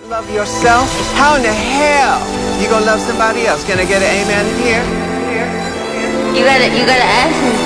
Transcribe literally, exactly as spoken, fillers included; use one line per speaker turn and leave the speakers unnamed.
Love yourself? How in the hell you gonna love somebody else? Can I get an amen in here?
You gotta, you gotta ask him.